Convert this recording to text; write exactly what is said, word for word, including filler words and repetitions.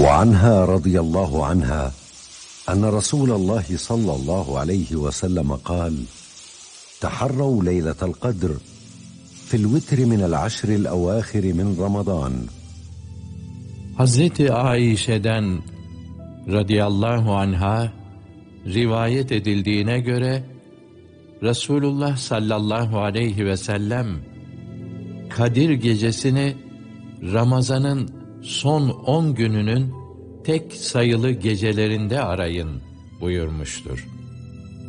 وعنها رضي الله عنها أن رسول الله صلى الله عليه وسلم قال: تحروا ليلة القدر في الوتر من العشر الأواخر من رمضان. Hazreti Aişe'den radıyallahu anha rivayet edildiğine göre Resulullah sallallahu aleyhi ve sellem Kadir gecesini Ramazan'ın son on gününün tek sayılı gecelerinde arayın buyurmuştur.